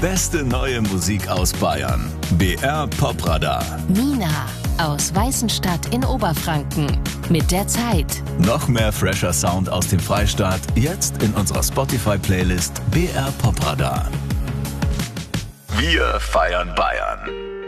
beste neue Musik aus Bayern. BR Popradio. Nina aus Weißenstadt in Oberfranken mit der Zeit. Noch mehr fresher Sound aus dem Freistaat, jetzt in unserer Spotify-Playlist BR Popradio. Wir feiern Bayern.